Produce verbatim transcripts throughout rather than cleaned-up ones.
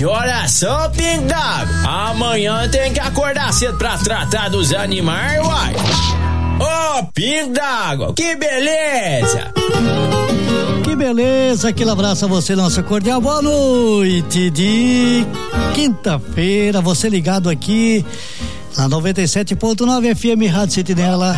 Que oração, Pingo d'Água? Amanhã tem que acordar cedo pra tratar dos animais, uai. Ô, oh, Pingo d'Água, que beleza! Que beleza, aquele abraço a você, nossa cordial boa noite de quinta-feira, você ligado aqui na noventa e sete ponto nove F M Rádio Sentinela.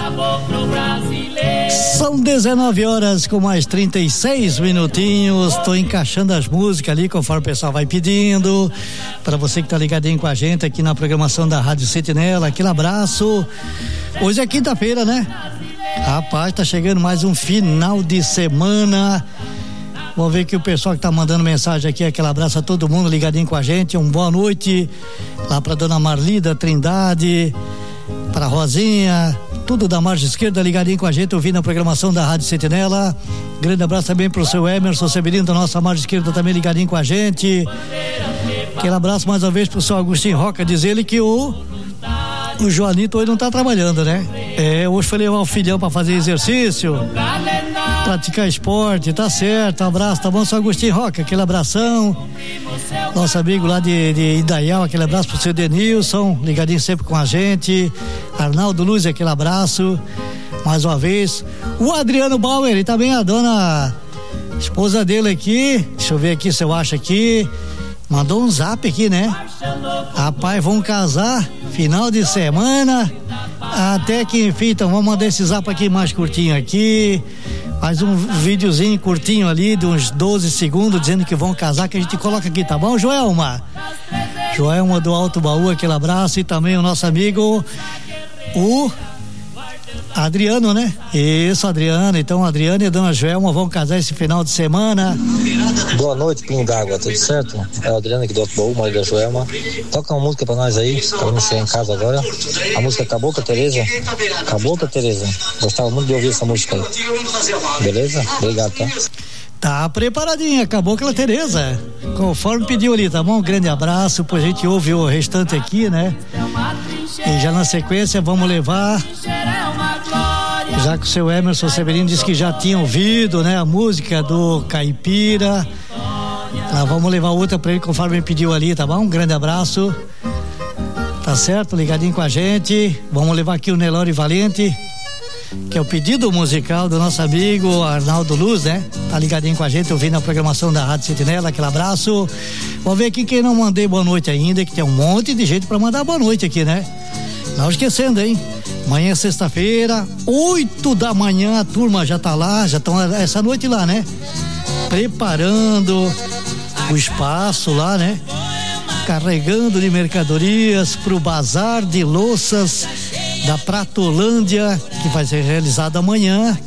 São dezenove horas com mais trinta e seis minutinhos. Tô encaixando as músicas ali conforme o pessoal vai pedindo. Para você que tá ligadinho com a gente aqui na programação da Rádio Sentinela, aquele abraço. Hoje é quinta-feira, né? Rapaz, tá chegando mais um final de semana. Vamos ver que o pessoal que tá mandando mensagem aqui, aquele abraço a todo mundo ligadinho com a gente. Um boa noite lá pra dona Marlida Trindade, pra Rosinha, tudo da margem esquerda ligadinho com a gente, ouvindo a programação da Rádio Sentinela. Grande abraço também pro seu Emerson Severino, da nossa margem esquerda, também ligadinho com a gente. Aquele abraço mais uma vez pro seu Agostinho Roca, diz ele que o o Joanito hoje não tá trabalhando, né? É, hoje foi levar o filhão pra fazer exercício, praticar esporte, tá certo, um abraço, tá bom, seu Agostinho Roca, aquele abração. Nosso amigo lá de, de Indaial, aquele abraço pro seu Denilson, ligadinho sempre com a gente. Arnaldo Luz, aquele abraço, mais uma vez. O Adriano Bauer, e também a dona esposa dele aqui, deixa eu ver aqui se eu acho aqui, mandou um zap aqui, né? Rapaz, vão casar final de semana, até que enfim, então vamos mandar esse zap aqui mais curtinho aqui, mais um videozinho curtinho ali de uns doze segundos dizendo que vão casar, que a gente coloca aqui, tá bom, Joelma? Joelma do Alto Baú, aquele abraço, e também o nosso amigo o Adriano, né? Isso, Adriano. Então, Adriano e a dona Joelma vão casar esse final de semana. Boa noite, Pinho d'Água, tudo certo? É o Adriano aqui do Alto Baú, marido da Joelma. Toca uma música pra nós aí, pra não chegar em casa agora. A música Cabocla Tereza. Cabocla Tereza. Gostava muito de ouvir essa música aí. Beleza? Obrigado, tá? Tá preparadinha, Cabocla Tereza. Conforme pediu ali, tá bom? Um grande abraço, pois a gente ouve o restante aqui, né? E já na sequência vamos levar, já que o seu Emerson Severino disse que já tinha ouvido, né, a música do Caipira. Tá, vamos levar outra pra ele conforme ele pediu ali, tá bom? Um grande abraço. Tá certo? Ligadinho com a gente. Vamos levar aqui o Nelore Valente, que é o pedido musical do nosso amigo Arnaldo Luz, né? Tá ligadinho com a gente, ouvindo a programação da Rádio Sentinela, aquele abraço. Vamos ver aqui quem não mandei boa noite ainda, que tem um monte de gente pra mandar boa noite aqui, né? Não esquecendo, hein? Amanhã é sexta-feira, oito da manhã, a turma já tá lá, já estão essa noite lá, né? Preparando o espaço lá, né? Carregando de mercadorias pro bazar de louças da Pratolândia, que vai ser realizado amanhã,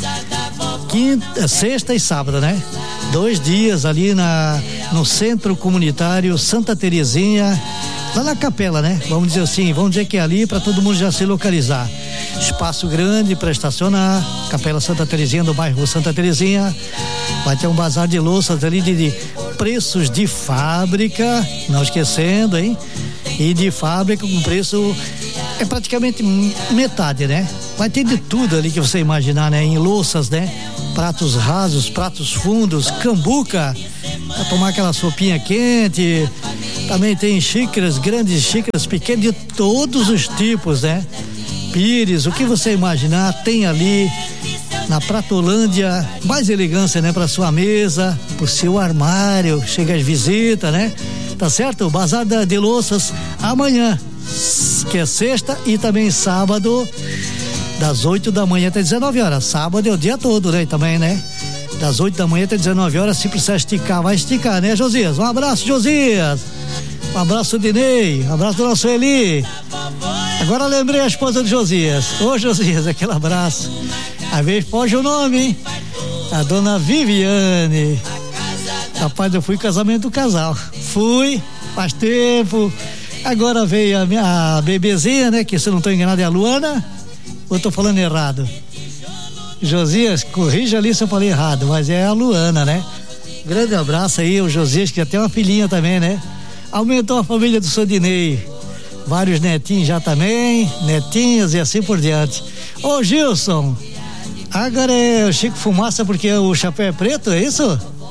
quinta, sexta e sábado, né? Dois dias ali na, no Centro Comunitário Santa Terezinha, lá na Capela, né? Vamos dizer assim, vamos dizer que é ali para todo mundo já se localizar. Espaço grande para estacionar, Capela Santa Terezinha, do bairro Santa Terezinha. Vai ter um bazar de louças ali de, de preços de fábrica, não esquecendo, hein? E de fábrica com preço é praticamente metade, né? Vai ter de tudo ali que você imaginar, né? Em louças, né? Pratos rasos, pratos fundos, cambuca, pra tomar aquela sopinha quente. Também tem xícaras, grandes xícaras, pequenas, de todos os tipos, né? Pires, o que você imaginar tem ali na Pratolândia. Mais elegância, né? Pra sua mesa, pro seu armário, chega as visitas, né? Tá certo? Bazar de louças amanhã, que é sexta, e também sábado, das oito da manhã até dezenove horas. Sábado é o dia todo, né? Também, né? Das oito da manhã até dezenove horas, se precisar esticar, vai esticar, né, Josias? Um abraço, Josias. Um abraço, Dinei. Um abraço do nosso Eli. Agora lembrei a esposa do Josias. Ô, Josias, aquele abraço. Às vezes foge o nome, hein? A dona Viviane. Rapaz, eu fui casamento do casal. Fui, faz tempo. Agora veio a minha a bebezinha, né? Que se eu não estou enganado é a Luana. Ou eu tô falando errado? Josias, corrija ali se eu falei errado, mas é a Luana, né? Grande abraço aí, o Josias, que já tem uma filhinha também, né? Aumentou a família do Sodinei. Vários netinhos já também, netinhas e assim por diante. Ô, Gilson, agora é o Chico Fumaça porque o chapéu é preto, é isso?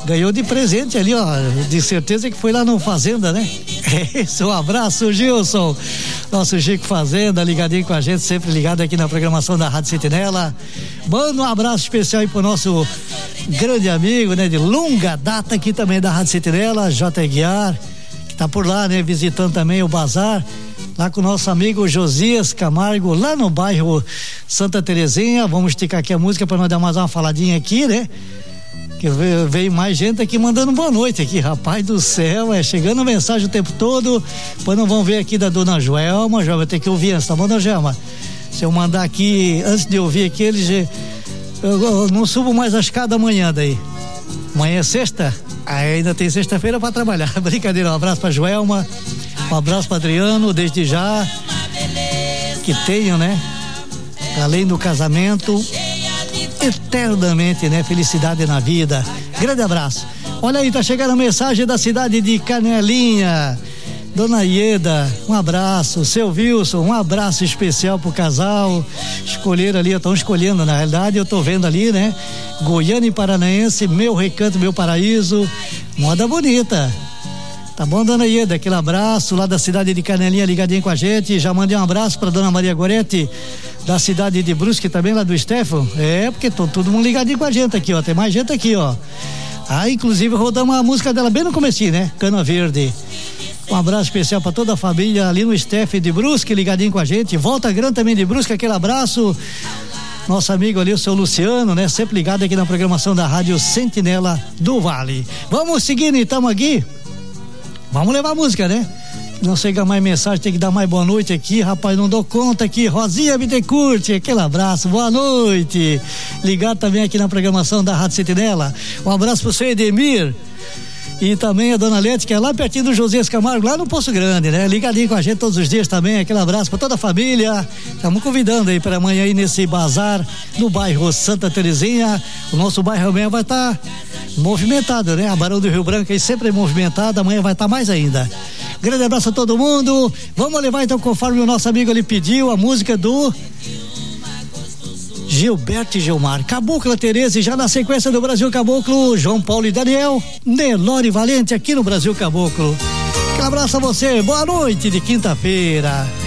Ganhou de presente ali, ó. De certeza que foi lá no Fazenda, né? É isso, um abraço, Gilson. Nosso Chico Fazenda, ligadinho com a gente, sempre ligado aqui na programação da Rádio Sentinela. Manda um abraço especial aí pro nosso grande amigo, né? De longa data aqui também da Rádio Sentinela, J. Guiar, que tá por lá, né? Visitando também o bazar, lá com o nosso amigo Josias Camargo, lá no bairro Santa Terezinha. Vamos esticar aqui a música para nós dar mais uma faladinha aqui, né? Que veio, veio mais gente aqui mandando boa noite aqui, rapaz do céu, é chegando mensagem o tempo todo. Depois não vão ver aqui da dona Joelma. Joelma, tem que ouvir essa, tá bom, dona Joelma? Se eu mandar aqui, antes de ouvir aqui, eles, eu, eu não subo mais a escada amanhã daí. Amanhã é sexta, ainda tem sexta-feira pra trabalhar. Brincadeira, um abraço pra Joelma, um abraço pra Adriano, desde já, que tenham, né, além do casamento, eternamente, né, felicidade na vida. Grande abraço. Olha aí, tá chegando a mensagem da cidade de Canelinha. Dona Ieda, um abraço. Seu Wilson, um abraço especial pro casal. Escolheram ali, estão escolhendo, na realidade, eu tô vendo ali, né? Goiânia e Paranaense, meu recanto, meu paraíso. Moda bonita. Tá bom, dona Ieda? Aquele abraço lá da cidade de Canelinha, ligadinho com a gente. Já mandei um abraço pra dona Maria Goretti, da cidade de Brusque, também lá do Stefano. É, porque tô todo mundo ligadinho com a gente aqui, ó. Tem mais gente aqui, ó. Ah, inclusive rodamos a música dela bem no comecinho, né? Cana Verde. Um abraço especial para toda a família ali no Stef de Brusque, ligadinho com a gente. Volta Grande também de Brusque, aquele abraço. Nosso amigo ali, o seu Luciano, né? Sempre ligado aqui na programação da Rádio Sentinela do Vale. Vamos seguindo então aqui. Vamos levar a música, né? Não chega mais mensagem, tem que dar mais boa noite aqui, rapaz, não dou conta aqui. Rosinha Bittencourt, aquele abraço, boa noite. Ligado também aqui na programação da Rádio Sentinela. Um abraço pro seu Edemir. E também a dona Lete, que é lá pertinho do Josias Camargo, lá no Poço Grande, né? Ligadinho com a gente todos os dias também, aquele abraço para toda a família. Estamos convidando aí para amanhã aí nesse bazar no bairro Santa Terezinha. O nosso bairro amanhã vai estar tá movimentado, né? A Barão do Rio Branco aí sempre é movimentado, amanhã vai estar tá mais ainda. Grande abraço a todo mundo. Vamos levar então, conforme o nosso amigo ali pediu, a música do Gilberto e Gilmar, Cabocla Tereza, e já na sequência do Brasil Caboclo, João Paulo e Daniel, Nelore Valente aqui no Brasil Caboclo. Um abraço a você, boa noite de quinta-feira.